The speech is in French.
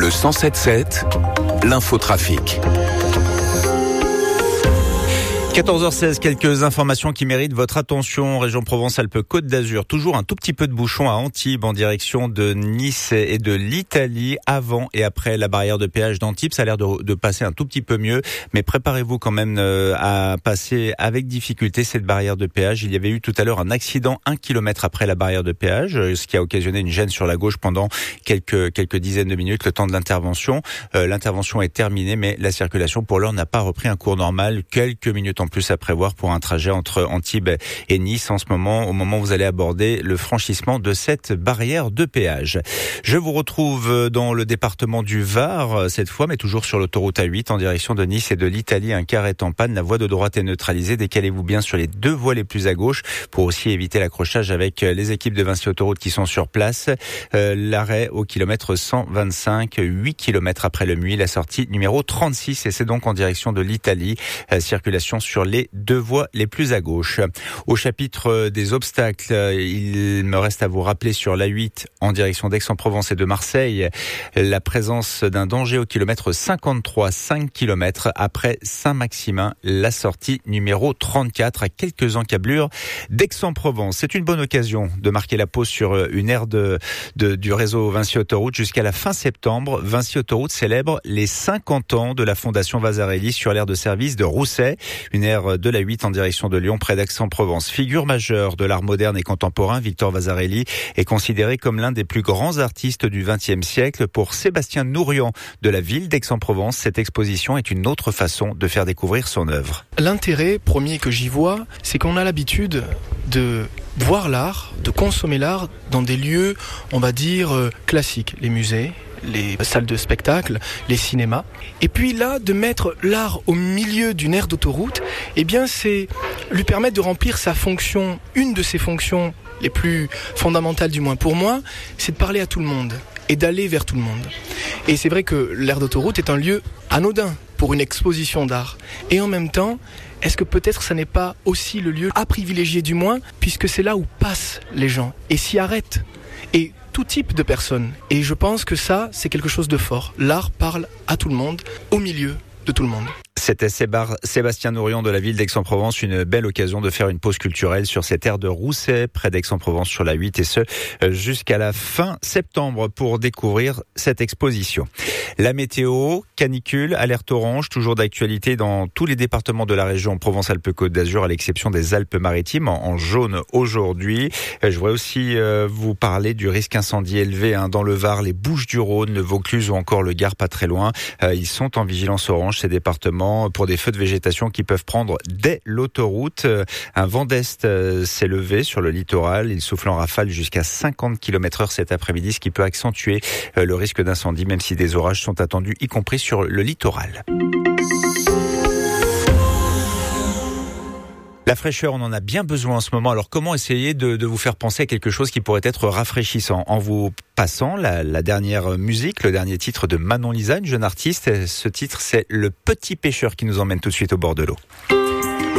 Le 107.7, l'infotrafic. 14h16, quelques informations qui méritent votre attention. Région Provence-Alpes-Côte d'Azur, toujours un tout petit peu de bouchon à Antibes en direction de Nice et de l'Italie, avant et après la barrière de péage d'Antibes. Ça a l'air de passer un tout petit peu mieux, mais préparez-vous quand même à passer avec difficulté cette barrière de péage. Il y avait eu tout à l'heure un accident 1 kilomètre après la barrière de péage, ce qui a occasionné une gêne sur la gauche pendant quelques dizaines de minutes, le temps de l'intervention. L'intervention est terminée, mais la circulation pour l'heure n'a pas repris un cours normal. Quelques minutes en plus à prévoir pour un trajet entre Antibes et Nice au moment où vous allez aborder le franchissement de cette barrière de péage. Je vous retrouve dans le département du Var cette fois, mais toujours sur l'autoroute A8 en direction de Nice et de l'Italie. Un car est en panne, la voie de droite est neutralisée. Décalez-vous bien sur les deux voies les plus à gauche pour aussi éviter l'accrochage avec les équipes de Vinci Autoroute qui sont sur place. L'arrêt au kilomètre 125, 8 km après le Muy, la sortie numéro 36, et c'est donc en direction de l'Italie. Circulation sur les deux voies les plus à gauche. Au chapitre des obstacles, il me reste à vous rappeler sur l'A8 en direction d'Aix-en-Provence et de Marseille la présence d'un danger au kilomètre 53, 5 km après Saint-Maximin, la sortie numéro 34 à quelques encablures d'Aix-en-Provence. C'est une bonne occasion de marquer la pause sur une aire du réseau Vinci Autoroute jusqu'à la fin septembre. Vinci Autoroute célèbre les 50 ans de la Fondation Vasarely sur l'aire de service de Rousset, une aire de la 8 en direction de Lyon, près d'Aix-en-Provence. Figure majeure de l'art moderne et contemporain, Victor Vasarely est considéré comme l'un des plus grands artistes du XXe siècle. Pour Sébastien Nourian de la ville d'Aix-en-Provence, cette exposition est une autre façon de faire découvrir son œuvre. L'intérêt premier que j'y vois, c'est qu'on a l'habitude de voir l'art, de consommer l'art dans des lieux, on va dire, classiques, les musées, les salles de spectacle, les cinémas. Et puis là, de mettre l'art au milieu d'une aire d'autoroute, eh bien, c'est lui permettre de remplir sa fonction, une de ses fonctions les plus fondamentales du moins pour moi, c'est de parler à tout le monde et d'aller vers tout le monde. Et c'est vrai que l'aire d'autoroute est un lieu anodin pour une exposition d'art. Et en même temps, est-ce que peut-être ça n'est pas aussi le lieu à privilégier du moins, puisque c'est là où passent les gens et s'y arrêtent. Et tout type de personnes. Et je pense que ça, c'est quelque chose de fort. L'art parle à tout le monde, au milieu de tout le monde. C'était Sébastien Nourian de la ville d'Aix-en-Provence. Une belle occasion de faire une pause culturelle sur cette aire de Rousset, près d'Aix-en-Provence sur la 8, et ce, jusqu'à la fin septembre pour découvrir cette exposition. La météo, canicule, alerte orange, toujours d'actualité dans tous les départements de la région Provence-Alpes-Côte d'Azur, à l'exception des Alpes-Maritimes, en jaune aujourd'hui. Je voudrais aussi vous parler du risque incendie élevé dans le Var, les Bouches-du-Rhône, le Vaucluse ou encore le Gard, pas très loin. Ils sont en vigilance orange, ces départements, pour des feux de végétation qui peuvent prendre dès l'autoroute. Un vent d'est s'est levé sur le littoral. Il souffle en rafale jusqu'à 50 km/h cet après-midi, ce qui peut accentuer le risque d'incendie, même si des orages sont attendus, y compris sur le littoral. La fraîcheur, on en a bien besoin en ce moment. Alors comment essayer de vous faire penser à quelque chose qui pourrait être rafraîchissant en vous passant la dernière musique, le dernier titre de Manon Lisa, une jeune artiste. Ce titre, c'est Le Petit Pêcheur qui nous emmène tout de suite au bord de l'eau.